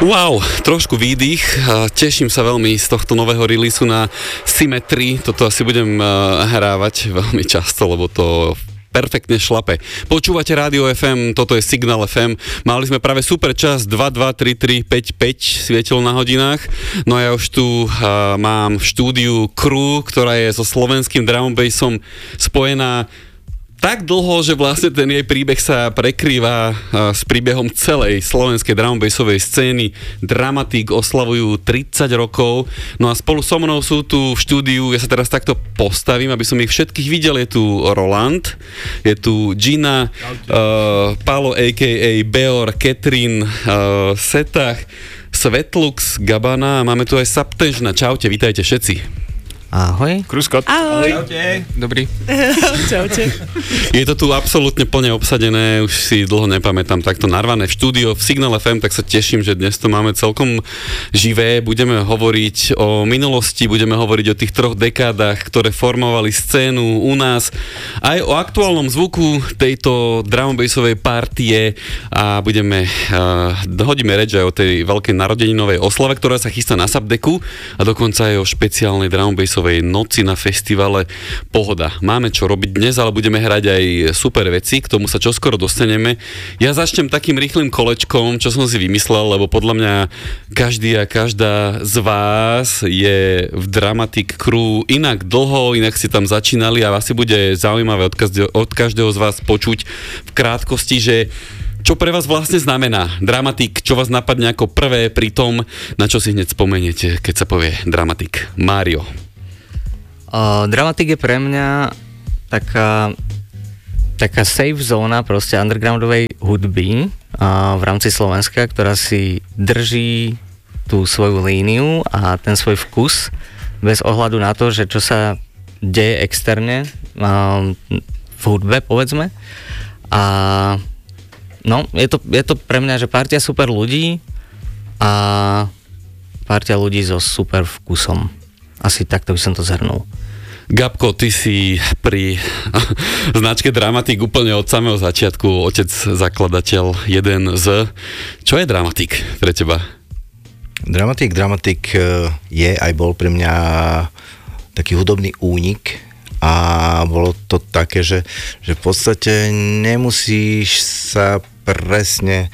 Wow, trošku výdych. Teším sa veľmi z tohto nového releaseu na Symmetry. Toto asi budem hrávať veľmi často, lebo to perfektne šlape. Počúvate Rádio FM, toto je Signál FM. Mali sme práve super čas, 2, 2, 3, 3, 5, 5 svietilo na hodinách. No a ja už tu mám v štúdiu crew, ktorá je so slovenským drum bassom spojená tak dlho, že vlastne ten jej príbeh sa prekrýva s príbehom celej slovenskej drum bassovej scény. Dramatik oslavujú 30 rokov, no a spolu so mnou sú tu v štúdiu, ja sa teraz takto postavím, aby som ich všetkých videl. Je tu Roland, je tu Gina, Paolo a.k.a. Beor, Katrin, Setach, Svetlux, Gabana a máme tu aj Subtension. Čaute, vítajte všetci. Ahoj. Kruskot. Ahoj. Čaute. Dobrý. Čaute. Je to tu absolútne plne obsadené, už si dlho nepamätám, takto narvané v štúdio v Signál FM, tak sa teším, že dnes to máme celkom živé. Budeme hovoriť o minulosti, budeme hovoriť o tých 3 dekádach, ktoré formovali scénu u nás, aj o aktuálnom zvuku tejto drum bassovej partie a hodíme reč aj o tej veľkej narodeninovej oslave, ktorá sa chystá na Subdeku a dokonca aj o špeciálnej drum bassovej noci na festivale Pohoda. Máme čo robiť dnes, ale budeme hrať aj super veci, k tomu sa čoskoro dostaneme. Ja začnem takým rýchlym kolečkom, čo som si vymyslel, lebo podľa mňa každý a každá z vás je v Dramatik Crew inak dlho, inak si tam začínali a asi bude zaujímavé od každého z vás počuť v krátkosti, že čo pre vás vlastne znamená Dramatik, čo vás napadne ako prvé pri tom, na čo si hneď spomeniete, keď sa povie Dramatik. Mário. Dramatik je pre mňa taká safe zóna proste undergroundovej hudby v rámci Slovenska, ktorá si drží tú svoju líniu a ten svoj vkus bez ohľadu na to, že čo sa deje externe v hudbe, povedzme. A no, je to pre mňa, že partia super ľudí a partia ľudí so super vkusom. Asi takto by som to zhrnul. Gabko, ty si pri značke Dramatik úplne od samého začiatku, otec zakladateľ, jeden z... Čo je Dramatik pre teba? Dramatik je aj bol pre mňa taký hudobný únik a bolo to také, že v podstate nemusíš sa presne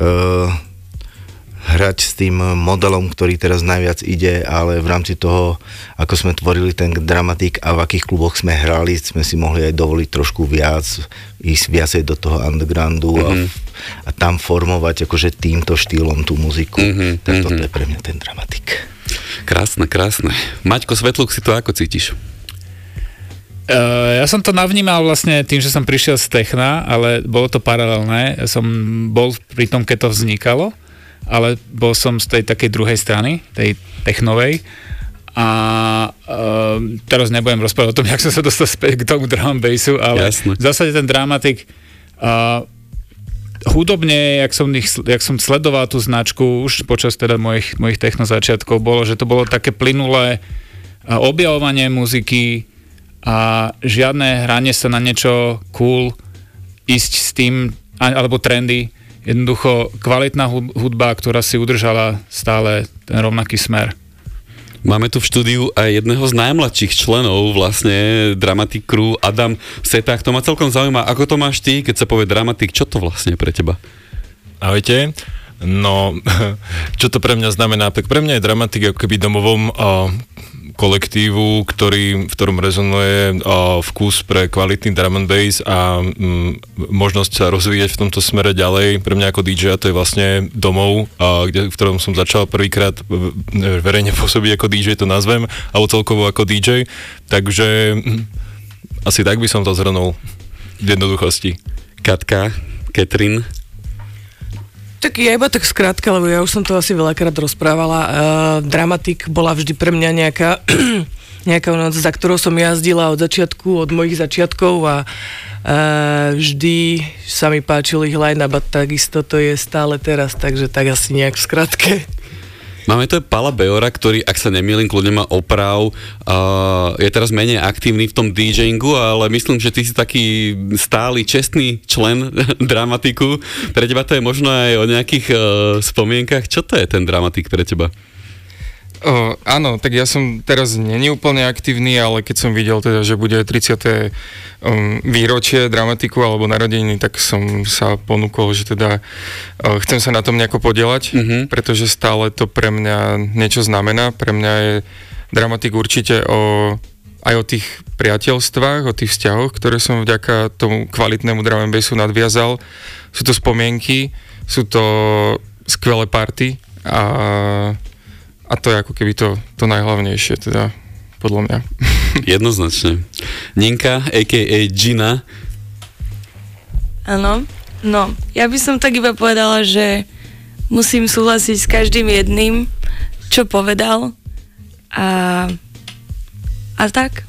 hrať s tým modelom, ktorý teraz najviac ide, ale v rámci toho, ako sme tvorili ten Dramatik a v akých kluboch sme hrali, sme si mohli aj dovoliť trošku viac, ísť viacej do toho undergroundu a tam formovať akože týmto štýlom tú muziku. Tak toto je pre mňa ten Dramatik. Krásne, krásne. Maťko Svetluk, si to ako cítiš? Ja som to navnímal vlastne tým, že som prišiel z techna, ale bolo to paralelné. Ja som bol pri tom, keď to vznikalo, ale bol som z tej takej druhej strany, tej technovej a teraz nebudem rozprávať o tom, jak som sa dostal späť k tomu drum bassu, ale v zásade ten Dramatik hudobne, jak som sledoval tú značku už počas teda mojich techno začiatkov, bolo, že to bolo také plynulé objavovanie muziky a žiadne hranie sa na niečo cool, ísť s tým, alebo trendy. Jednoducho kvalitná hudba, ktorá si udržala stále ten rovnaký smer. Máme tu v štúdiu aj jedného z najmladších členov vlastne Dramatik Crew, Adam Setach. To ma celkom zaujíma, ako to máš ty, keď sa povie Dramatik, čo to vlastne je pre teba? Ahojte. No, čo to pre mňa znamená? Tak pre mňa je Dramatik ako keby domovom kolektívu, v ktorom rezonuje vkus pre kvalitný drum and bass a možnosť sa rozvíjať v tomto smere ďalej. Pre mňa ako DJ to je vlastne domov, v ktorom som začal prvýkrát verejne pôsobiť ako DJ, to nazvem, alebo celkovo ako DJ. Takže asi tak by som to zhrnul v jednoduchosti. Katka, Katrin. Tak ja iba tak skrátka, lebo ja už som to asi veľakrát rozprávala. Dramatik bola vždy pre mňa nejaká noc, za ktorou som jazdila od začiatku, od mojich začiatkov a vždy sa mi páčil ich line-up a takisto to je stále teraz, takže tak asi nejak v skratke. Máme tu aj Pala Beora, ktorý, ak sa nemýlim, kľudne má oprav, je teraz menej aktívny v tom DJingu, ale myslím, že ty si taký stály, čestný člen Dramatiku. Pre teba to je možno aj o nejakých spomienkach. Čo to je ten Dramatik pre teba? Áno, tak ja som teraz není úplne aktívny, ale keď som videl teda, že bude 30. Výročie Dramatiku alebo narodeniny, tak som sa ponúkol, že teda chcem sa na tom nejako podielať, pretože stále to pre mňa niečo znamená. Pre mňa je Dramatik určite aj o tých priateľstvách, o tých vzťahoch, ktoré som vďaka tomu kvalitnému drum and bassu nadviazal. Sú to spomienky, sú to skvelé party a to je ako keby to najhlavnejšie, teda podľa mňa. Jednoznačne. Ninka, a.k.a. Gina. Áno, no, ja by som tak iba povedala, že musím súhlasiť s každým jedným, čo povedal a tak.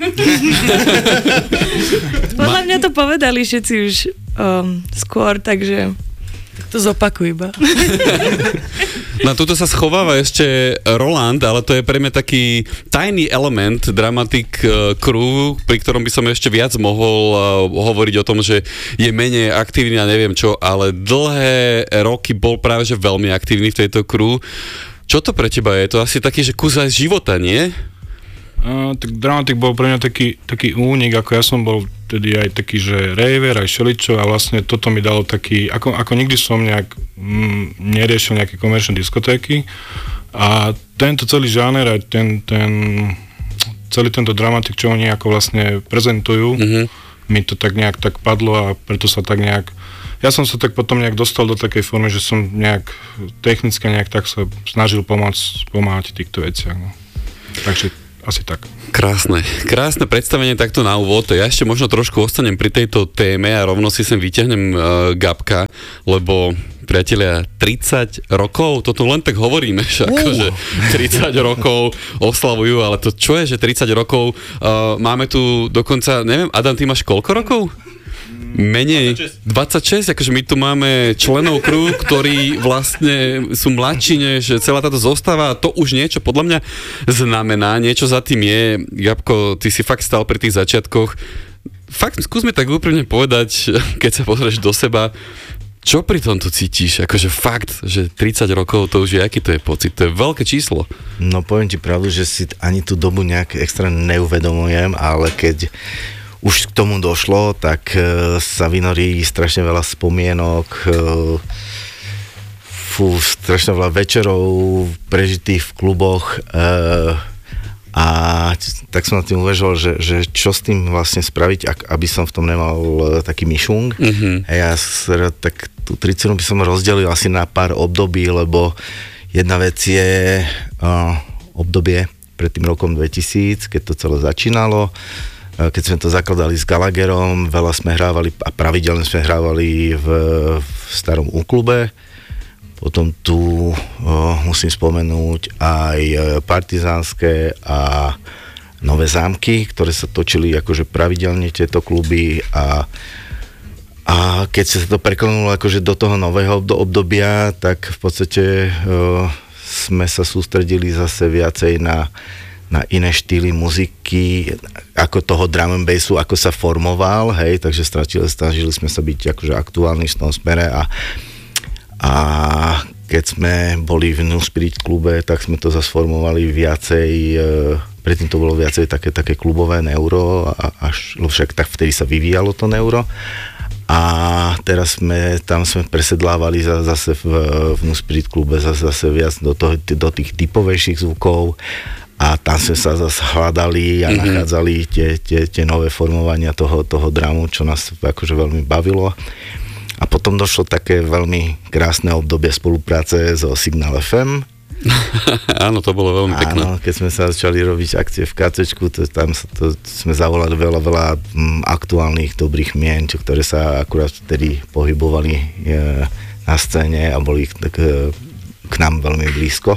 Podľa mňa to povedali všetci už skôr, takže to zopakuj iba. Na túto sa schováva ešte Roland, ale to je pre mňa taký tajný element Dramatic Crew, pri ktorom by som ešte viac mohol hovoriť o tom, že je menej aktívny a neviem čo, ale dlhé roky bol práve že veľmi aktívny v tejto crew. Čo to pre teba je? To asi taký, že kus aj života, nie? Tak Dramatik bol pre mňa taký únik, ako ja som bol tedy aj taký, že raver, aj šeličo a vlastne toto mi dalo taký, ako nikdy som nejak neriešil nejaké komerčné diskotéky a tento celý žáner aj celý tento Dramatik, čo oni ako vlastne prezentujú, mi to tak nejak tak padlo a preto sa tak nejak, ja som sa tak potom nejak dostal do takej formy, že som nejak technicky nejak tak sa snažil pomáhať týchto veciach. No. Takže asi tak. Krásne predstavenie takto na úvod. Ja ešte možno trošku ostanem pri tejto téme a rovno si sem vyťahnem Gabka, lebo priatelia, 30 rokov, toto len tak hovoríme, že akože 30 rokov oslavujú, ale to čo je, že 30 rokov, máme tu dokonca, neviem, Adam, ty máš koľko rokov? Menej 26, akože my tu máme členov crew, ktorí vlastne sú mladší než celá táto zostava a to už niečo podľa mňa znamená, niečo za tým je. Gabko, ty si fakt stal pri tých začiatkoch. Fakt, skúsme tak úprimne povedať, keď sa pozrieš do seba, čo pri tomto cítiš? Akože fakt, že 30 rokov, to už je, aký to je pocit? To je veľké číslo. No poviem ti pravdu, že si ani tú dobu nejak extra neuvedomujem, ale keď už k tomu došlo, tak sa vynorí strašne veľa spomienok, strašne veľa večerov prežitých v kluboch a tak som na tým uvažoval, že čo s tým vlastne spraviť, aby som v tom nemal taký myšung. A ja tak tú 30 by som rozdelil asi na pár období, lebo jedna vec je obdobie pred tým rokom 2000, keď to celé začínalo. Keď sme to zakladali s Gallagherom, veľa sme hrávali a pravidelne sme hrávali v starom U-klube. Potom tu musím spomenúť aj Partizánske a Nové zámky, ktoré sa točili akože pravidelne tieto kluby a keď sa to preklenulo akože do toho nového obdobia, tak v podstate sme sa sústredili zase viacej na iné štýly muziky, ako toho drum and bassu, ako sa formoval, hej, takže snažili sme sa byť akože aktuálni v tom smere a keď sme boli v New Spirit klube, tak sme to zase formovali viacej, predtým to bolo viacej také klubové neuro, lebo však tak vtedy sa vyvíjalo to neuro a teraz sme presedlávali zase v New Spirit klube zase viac do tých typovejších zvukov a tam sme sa zase hľadali a nachádzali tie nové formovania toho dramu, čo nás akože veľmi bavilo. A potom došlo také veľmi krásne obdobie spolupráce so Signal FM. Áno, to bolo veľmi pekné. Áno, keď sme sa začali robiť akcie v KCčku, tam sme zavolali veľa aktuálnych dobrých mien, ktoré sa akurát vtedy pohybovali na scéne a boli k nám veľmi blízko.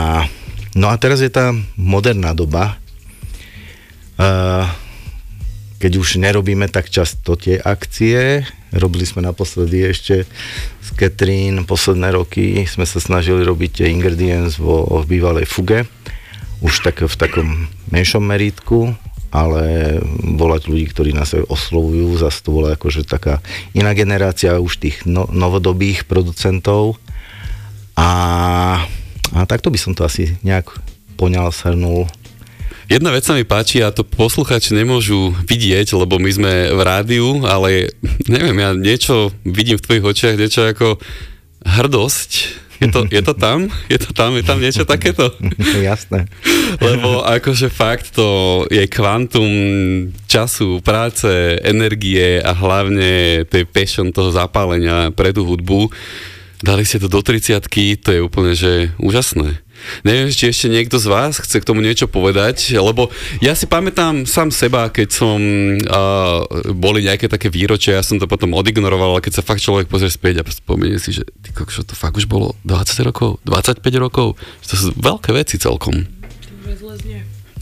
No a teraz je tá moderná doba. keď už nerobíme tak často tie akcie, robili sme naposledy ešte s Catherine, posledné roky sme sa snažili robiť tie ingredients v bývalej fuge, už v takom menšom meritku, ale volať ľudí, ktorí nás oslovujú, zase to bola akože taká iná generácia už tých novodobých producentov a takto by som to asi nejak poňal, shrnul. Jedna vec sa mi páči a to poslucháči nemôžu vidieť, lebo my sme v rádiu, ale neviem, ja niečo vidím v tvojich očiach, niečo ako hrdosť. Je to tam? Je tam niečo takéto? Jasné. Lebo akože fakt to je kvantum času, práce, energie a hlavne tej passion, toho zapálenia pre tú hudbu. Dali ste to do 30-ky, to je úplne, že úžasné. Neviem, či ešte niekto z vás chce k tomu niečo povedať, lebo ja si pamätám sám seba, keď som boli nejaké také výročia, ja som to potom odignoroval, ale keď sa fakt človek pozrie späť a spomenie si, že ty kokšo, to fakt už bolo 20 rokov, 25 rokov, to sú veľké veci celkom. To zle znie.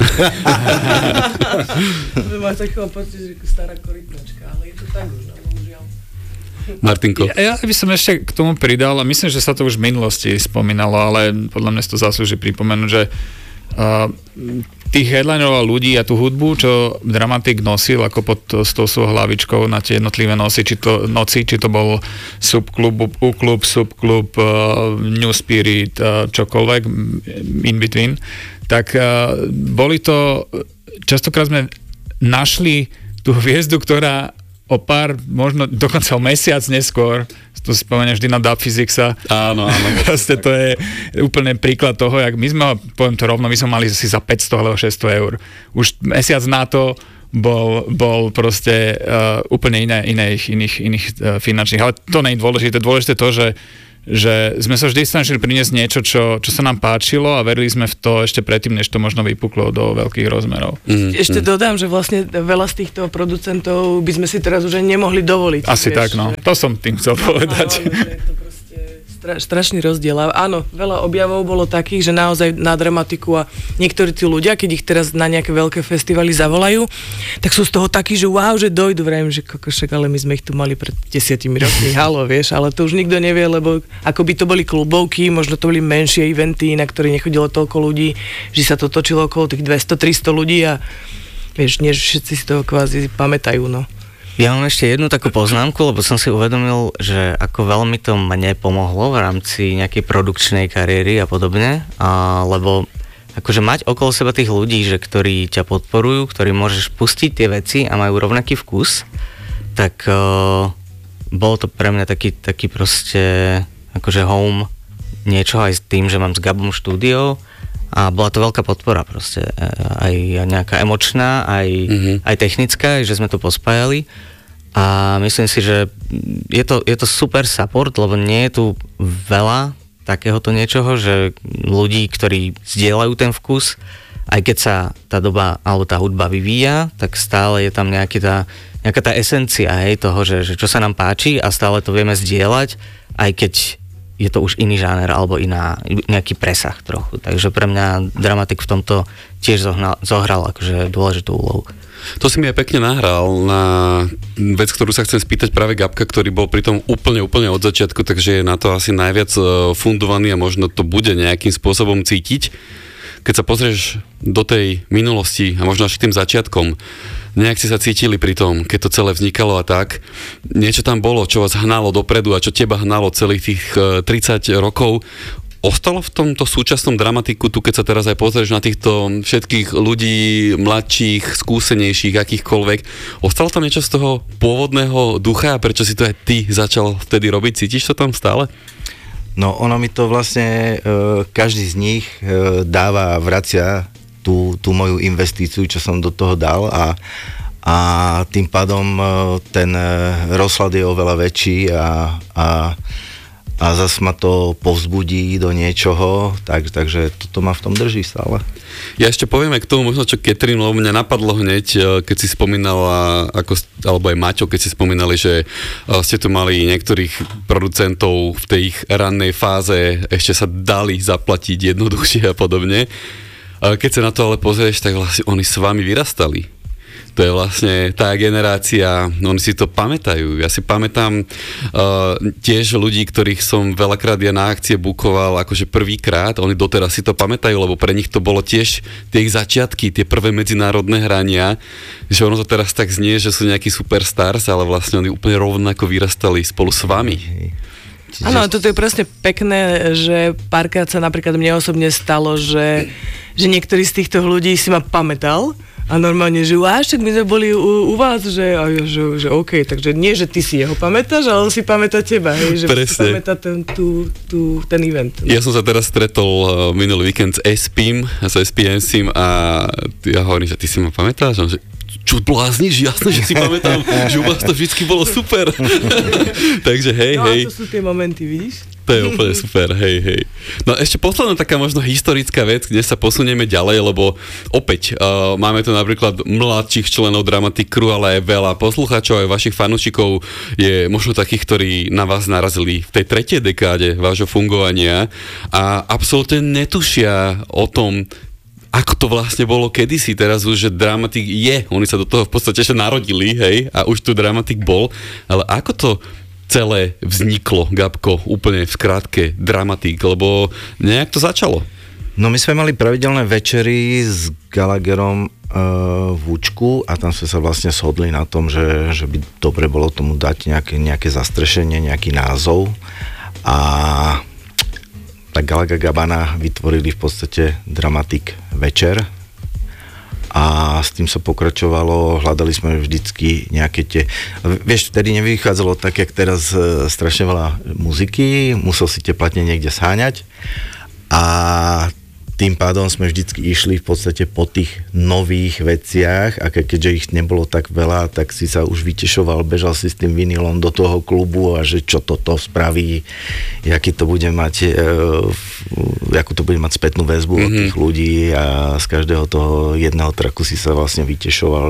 Máš takého pocit, že stará korytnačka, ale je to tak už, bohužiaľ. Martinko. Ja by som ešte k tomu pridal, a myslím, že sa to už v minulosti spomínalo, ale podľa mňa to zaslúži pripomenúť, že tých headlinerov a ľudí a tú hudbu, čo Dramatik nosil ako pod s tou svojou hlavičkou na tie jednotlivé noci, či to bol subklub, subklub, New Spirit, čokoľvek, in between, tak boli to, častokrát sme našli tú hviezdu, ktorá o pár, možno dokonca o mesiac neskôr, to si spomeniem vždy na Dub Physicsa. Áno. Proste to je úplne príklad toho, jak my sme, poviem to rovno, my sme mali si za 500 alebo 600 eur. Už mesiac na to bol proste úplne iných finančných. Ale to nie je dôležité. Dôležité to, že sme sa vždy snažili priniesť niečo, čo sa nám páčilo a verili sme v to ešte predtým, než to možno vypuklo do veľkých rozmerov. Ešte dodám, že vlastne veľa z týchto producentov by sme si teraz už aj nemohli dovoliť. Asi vieš, tak, no. To som tým chcel povedať. Strašný rozdiel. A áno, veľa objavov bolo takých, že naozaj na Dramatiku a niektorí tí ľudia, keď ich teraz na nejaké veľké festivaly zavolajú, tak sú z toho takí, že wow, že dojdu, vrajím, že kokošek, ale my sme ich tu mali pred 10 rokmi, halo, vieš, ale to už nikto nevie, lebo ako by to boli klubovky, možno to boli menšie eventy, na ktoré nechodilo toľko ľudí, že sa to točilo okolo tých 200-300 ľudí a vieš, nie všetci si toho kvázi pamätajú, no. Ja mám ešte jednu takú poznámku, lebo som si uvedomil, že ako veľmi to mne pomohlo v rámci nejakej produkčnej kariéry a podobne, lebo akože mať okolo seba tých ľudí, že ktorí ťa podporujú, ktorí môžeš pustiť tie veci a majú rovnaký vkus, tak bolo to pre mňa taký proste akože home niečo aj s tým, že mám s Gabom štúdio a bola to veľká podpora proste, aj nejaká emočná, aj technická, že sme to pospájali a myslím si, že je to super support, lebo nie je tu veľa takéhoto niečoho, že ľudí, ktorí zdieľajú ten vkus, aj keď sa tá doba alebo tá hudba vyvíja, tak stále je tam nejaká tá esencia, hej, toho, že čo sa nám páči a stále to vieme zdieľať, aj keď je to už iný žáner alebo nejaký presah trochu. Takže pre mňa Dramatik v tomto tiež zohral akože dôležitú úlohu. To si mi aj pekne nahral na vec, ktorú sa chcem spýtať práve Gabka, ktorý bol pri tom úplne od začiatku, takže je na to asi najviac fundovaný a možno to bude nejakým spôsobom cítiť. Keď sa pozrieš do tej minulosti a možno až k tým začiatkom, nejak ste sa cítili pri tom, keď to celé vznikalo a tak, niečo tam bolo, čo vás hnalo dopredu a čo teba hnalo celých tých 30 rokov. Ostalo v tomto súčasnom Dramatiku, tu keď sa teraz aj pozrieš na týchto všetkých ľudí, mladších, skúsenejších, akýchkoľvek, ostalo tam niečo z toho pôvodného ducha a prečo si to aj ty začal vtedy robiť? Cítiš to tam stále? No ono mi to vlastne, každý z nich dáva a vracia tú moju investíciu, čo som do toho dal a tým pádom ten rozhľad je oveľa väčší a zase ma to povzbudí do niečoho, takže toto ma v tom drží stále. Ja ešte poviem aj k tomu možno, čo Catherine, lebo mňa napadlo hneď, keď si spomínala, alebo aj Maťo, keď si spomínali, že ste tu mali niektorých producentov v tej ich rannej fáze, ešte sa dali zaplatiť jednoduchšie a podobne. Keď sa na to ale pozrieš, tak vlastne oni s vami vyrastali. To je vlastne tá generácia, oni si to pamätajú. Ja si pamätám tiež ľudí, ktorých som veľakrát ja na akcie bukoval akože prvýkrát, oni doteraz si to pamätajú, lebo pre nich to bolo tiež tie ich začiatky, tie prvé medzinárodné hrania, že ono to teraz tak znie, že sú nejakí superstars, ale vlastne oni úplne rovnako vyrastali spolu s vami. Áno, toto je presne pekné, že párkrát sa napríklad mne osobne stalo, že niektorý z týchto ľudí si ma pamätal a normálne, že však my sme boli u vás, že OK, takže nie, že ty si jeho pamätáš, ale on si pamätá teba, hej, že si pamätá ten event. No. Ja som sa teraz stretol minulý víkend s SPMCím a ja hovorím, že ty si ma pamätáš? On, že čo blázniš? Jasné, že si pamätám, že u vás to vždycky bolo super. Takže hej. No a to sú tie momenty, vidíš? To je úplne super, hej. No ešte posledná taká možno historická vec, kde sa posunieme ďalej, lebo opäť máme tu napríklad mladších členov Dramatic Crew, ale aj veľa poslucháčov, aj vašich fanúšikov je možno takých, ktorí na vás narazili v tej tretej dekáde vášho fungovania a absolútne netušia o tom, ako to vlastne bolo kedysi, teraz už, že Dramatic je, oni sa do toho v podstate ešte narodili, hej, a už tu Dramatic bol, ale ako to celé vzniklo, Gabko, úplne v skrátke, Dramatic, lebo nejak to začalo? No my sme mali pravidelné večery s Gallagherom v Účku a tam sme sa vlastne shodli na tom, že by dobre bolo tomu dať nejaké zastrešenie, nejaký názov a tak Gallagher Gabana vytvorili v podstate Dramatic večer a s tým sa pokračovalo, hľadali sme vždycky nejaké tie, vieš, vtedy nevychádzalo tak, jak teraz strašne veľa muziky, musel si tie platne niekde sháňať a tým pádom sme vždycky išli v podstate po tých nových veciach a keďže ich nebolo tak veľa, tak si sa už vytešoval, bežal si s tým vinilom do toho klubu a že čo toto spraví, akú to bude mať spätnú väzbu od tých ľudí a z každého toho jedného tracku si sa vlastne vytešoval,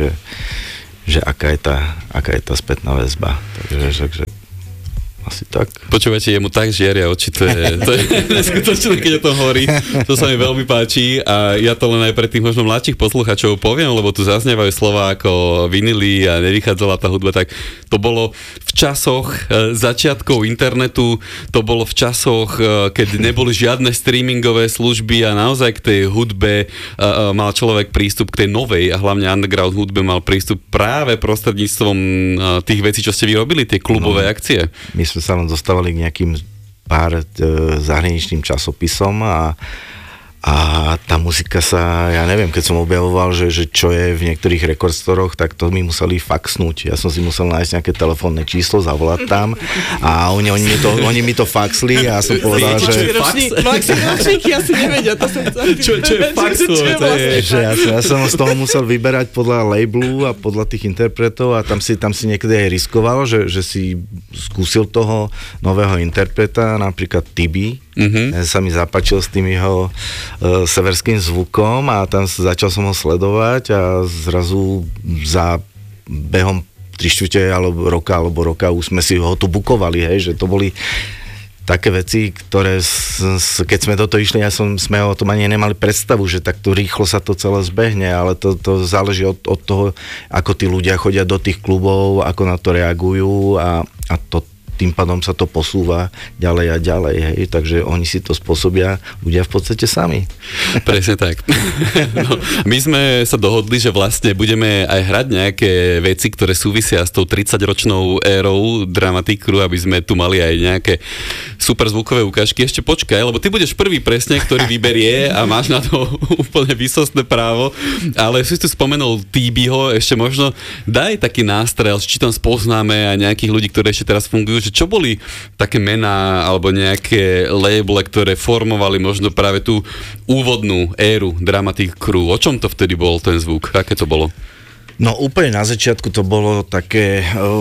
že aká je tá spätná väzba. Takže asi tak. Počúvate, jemu tak žiaria oči, to je neskutočné, keď o tom hovorí. To sa mi veľmi páči a ja to len aj pre tých možno mladších posluchačov poviem, lebo tu zaznievajú slova ako vinily a nevychádzala tá hudba, tak to bolo v časoch začiatkov internetu, to bolo v časoch, keď neboli žiadne streamingové služby a naozaj k tej hudbe mal človek prístup k tej novej a hlavne underground hudbe mal prístup práve prostredníctvom tých vecí, čo ste vyrobili, tie klubové akcie. My sme sa len dostávali k nejakým pár zahraničným časopisom a tá muzika sa, ja neviem, keď som objavoval, že čo je v niektorých rekordstoroch, tak to mi museli faxnúť. Ja som si musel nájsť nejaké telefónne číslo, zavolať tam a oni mi to faxli a ja som povedal, že... Ročníky asi nevedia, to som chcel. Čo je fax? Ja som z toho musel vyberať podľa labelu a podľa tých interpretov a tam si niekedy aj riskoval, že si skúsil toho nového interpreta, napríklad Tibi. Sa mi zapáčil s tým jeho severským zvukom a tam začal som ho sledovať a zrazu za behom 3/4 alebo roka už sme si ho tu bukovali, hej, že to boli také veci, ktoré keď sme do toho išli, sme o tom ani nemali predstavu, že takto rýchlo sa to celé zbehne, ale to záleží od toho, ako tí ľudia chodia do tých klubov, ako na to reagujú a to tým pádom sa to posúva ďalej a ďalej, hej, takže oni si to spôsobia ľudia v podstate sami. Presne tak. No, my sme sa dohodli, že vlastne budeme aj hrať nejaké veci, ktoré súvisia s tou 30-ročnou érou Dramatic Crew, aby sme tu mali aj nejaké super zvukové ukážky. Ešte počkaj, lebo ty budeš prvý presne, ktorý vyberie a máš na to úplne výsostné právo, ale si tu spomenul Tibiho, ešte možno daj taký nástrel, či tam spoznáme aj nejakých ľudí, ktorí ešte teraz fungujú, že čo boli také mená alebo nejaké labele, ktoré formovali možno práve tú úvodnú éru Dramatic Crew. O čom to vtedy bol ten zvuk? Aké to bolo? No úplne na začiatku to bolo také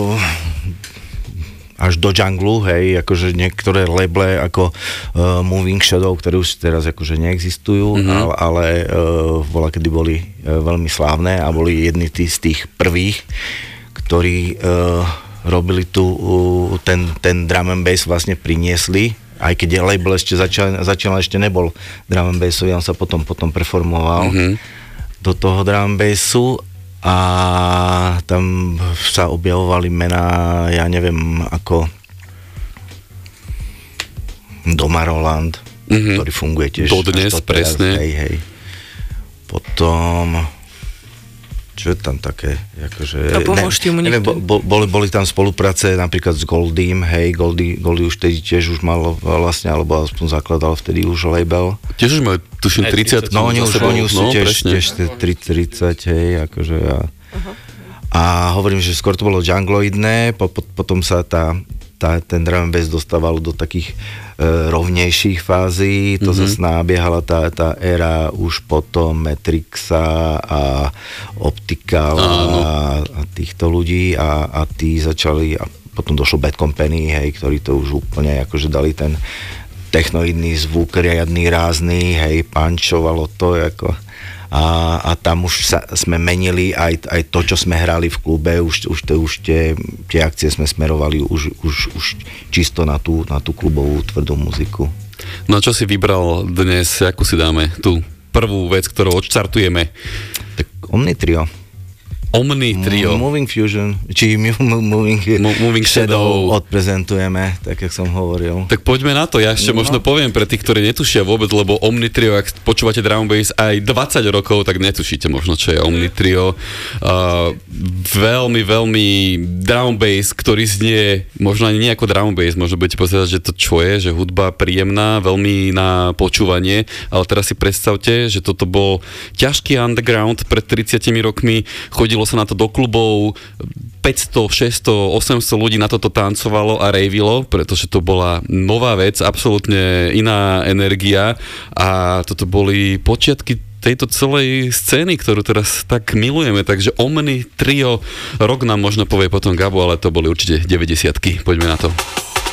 až do junglu, hej, akože niektoré labele ako Moving Shadow, ktoré už teraz akože neexistujú, ale bola, kedy boli veľmi slávne a boli jedni z tých prvých, ktorí robili ten drum and bass vlastne priniesli, aj keď label ešte začal ešte nebol drum and bassový, on sa potom preformoval do toho drum and bassu a tam sa objavovali mená, ja neviem, ako Doma Roland, ktorý funguje tiež. Dodnes, presne. Hej. Potom, čo je tam také, akože... To pomôžte mu neviem, boli tam spolupráce napríklad s Goldym, hej, Goldy už vtedy tiež už mal vlastne, alebo aspoň zakladal vtedy už label. Tiež už majú, tuším, 30. No oni už sú tiež 30, hej, akože a hovorím, že skôr to bolo jungloidné, potom sa ten drum and bass dostával do takých rovnejších fází, to zase nabiehala tá éra už potom Matrixa a Optical a týchto ľudí a tí začali, a potom došlo Bad Company, hej, ktorí to už úplne akože dali ten technoidný zvuk, riadný, rázny, hej, pančovalo to ako... A tam už sme menili aj to, čo sme hrali v klube, už tie akcie sme smerovali už čisto na tú klubovú tvrdú muziku. No a čo si vybral dnes, akú si dáme tú prvú vec, ktorú odštartujeme? Tak Omni Trio. Omni Trio. Moving Fusion, či Moving Shadow odprezentujeme, tak jak som hovoril. Tak poďme na to, ja ešte možno poviem pre tých, ktorí netušia vôbec, lebo Omni Trio, ak počúvate drum bass aj 20 rokov, tak netušíte možno, čo je Omni Trio. Veľmi, veľmi drum bass, ktorý znie možno ani nie ako drum bass, možno budete povedať, že to čo je, že hudba príjemná, veľmi na počúvanie, ale teraz si predstavte, že toto bol ťažký underground pred 30 rokmi, chodilo sa na to do klubov, 500, 600, 800 ľudí na toto tancovalo a ravilo, pretože to bola nová vec, absolútne iná energia a toto boli počiatky tejto celej scény, ktorú teraz tak milujeme, takže Omni Trio, rok nám možno povie potom Gabo, ale to boli určite 90-ky, poďme na to.